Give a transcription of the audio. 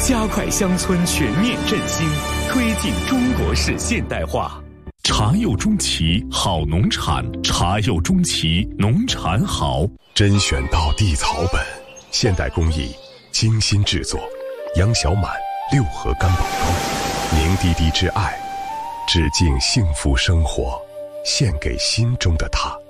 加快乡村全面振兴，推进中国式现代化。 茶柚中旗好农产，茶柚中旗农产好， 甄选到地草本，现代工艺精心制作，杨小满六合干宝糕，凝滴滴之爱，致敬幸福生活，献给心中的他。